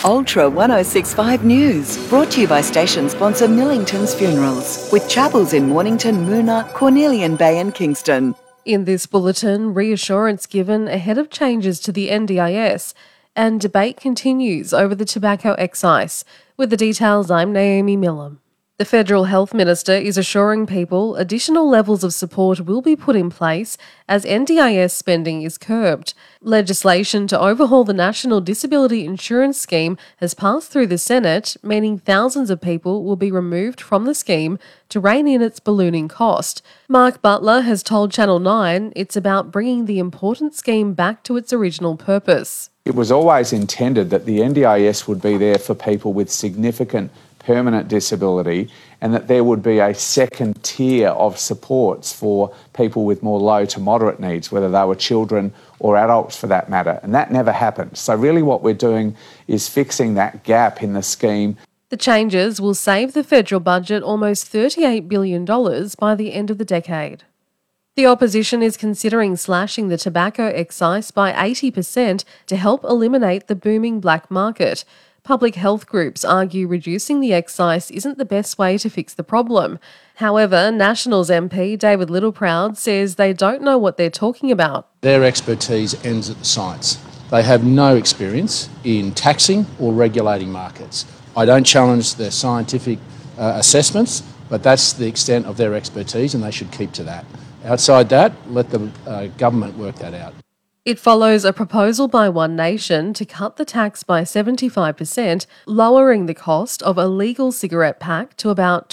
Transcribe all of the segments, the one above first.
Ultra 1065 News, brought to you by station sponsor Millington's Funerals, with chapels in Mornington, Moona, Cornelian Bay and Kingston. In this bulletin, reassurance given ahead of changes to the NDIS, and debate continues over the tobacco excise. With the details, I'm Naomi Millam. The Federal Health Minister is assuring people additional levels of support will be put in place as NDIS spending is curbed. Legislation to overhaul the National Disability Insurance Scheme has passed through the Senate, meaning thousands of people will be removed from the scheme to rein in its ballooning cost. Mark Butler has told Channel 9 it's about bringing the important scheme back to its original purpose. It was always intended that the NDIS would be there for people with significant permanent disability, and that there would be a second tier of supports for people with more low to moderate needs, whether they were children or adults for that matter. And that never happened. So really what we're doing is fixing that gap in the scheme. The changes will save the federal budget almost $38 billion by the end of the decade. The opposition is considering slashing the tobacco excise by 80% to help eliminate the booming black market. Public health groups argue reducing the excise isn't the best way to fix the problem. However, Nationals MP David Littleproud says they don't know what they're talking about. Their expertise ends at the science. They have no experience in taxing or regulating markets. I don't challenge their scientific assessments, but that's the extent of their expertise and they should keep to that. Outside that, let the government work that out. It follows a proposal by One Nation to cut the tax by 75%, lowering the cost of a legal cigarette pack to about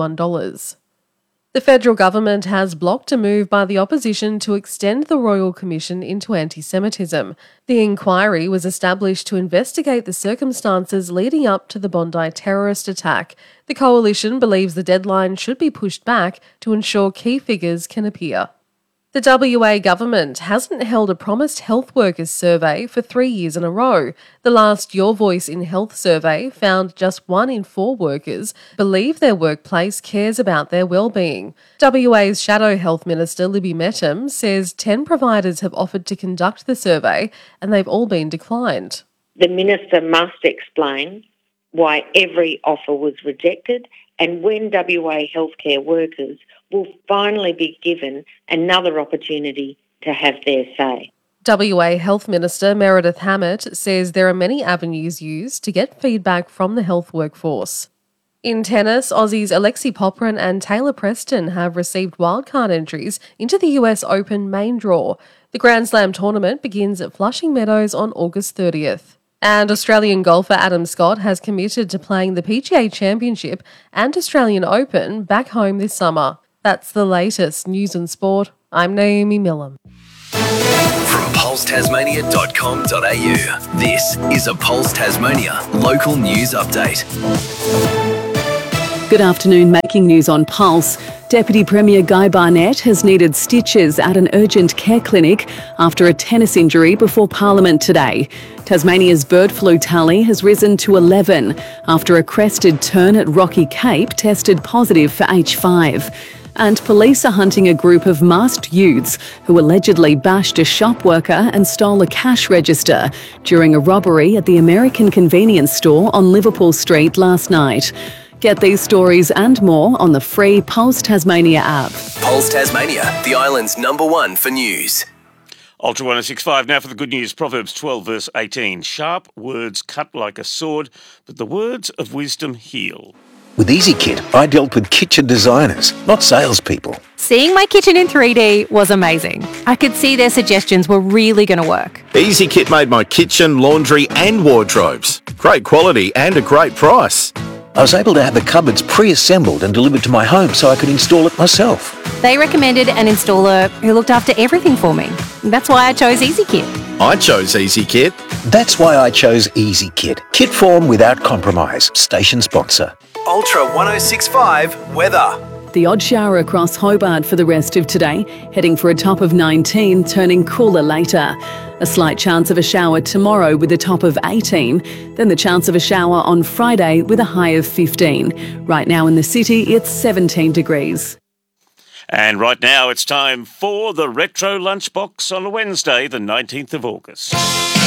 $21. The federal government has blocked a move by the opposition to extend the Royal Commission into anti-Semitism. The inquiry was established to investigate the circumstances leading up to the Bondi terrorist attack. The coalition believes the deadline should be pushed back to ensure key figures can appear. The WA government hasn't held a promised health workers survey for 3 years in a row. The last Your Voice in Health survey found just 1 in 4 workers believe their workplace cares about their well-being. WA's Shadow Health Minister Libby Mettam says 10 providers have offered to conduct the survey and they've all been declined. The Minister must explain why every offer was rejected and when WA healthcare workers will finally be given another opportunity to have their say. WA Health Minister Meredith Hammett says there are many avenues used to get feedback from the health workforce. In tennis, Aussies Alexei Popyrin and Taylor Preston have received wildcard entries into the US Open main draw. The Grand Slam tournament begins at Flushing Meadows on August 30th. And Australian golfer Adam Scott has committed to playing the PGA Championship and Australian Open back home this summer. That's the latest news and sport. I'm Naomi Millam. From pulsetasmania.com.au, this is a Pulse Tasmania local news update. Good afternoon, making news on Pulse. Deputy Premier Guy Barnett has needed stitches at an urgent care clinic after a tennis injury before Parliament today. Tasmania's bird flu tally has risen to 11 after a crested tern at Rocky Cape tested positive for H5. And police are hunting a group of masked youths who allegedly bashed a shop worker and stole a cash register during a robbery at the American convenience store on Liverpool Street last night. Get these stories and more on the free Pulse Tasmania app. Pulse Tasmania, the island's #1 for news. Ultra 1065 now for the good news. Proverbs 12 verse 18. Sharp words cut like a sword, but the words of wisdom heal. With EasyKit, I dealt with kitchen designers, not salespeople. Seeing my kitchen in 3D was amazing. I could see their suggestions were really going to work. EasyKit made my kitchen, laundry and wardrobes. Great quality and a great price. I was able to have the cupboards pre-assembled and delivered to my home so I could install it myself. They recommended an installer who looked after everything for me. That's why I chose EasyKit. I chose EasyKit. That's why I chose EasyKit. Kit form without compromise. Station sponsor. Ultra 1065 weather. The odd shower across Hobart for the rest of today, heading for a top of 19, turning cooler later. A slight chance of a shower tomorrow with a top of 18, then the chance of a shower on Friday with a high of 15. Right now in the city, it's 17 degrees. And right now it's time for the Retro Lunchbox on a Wednesday, the 19th of August.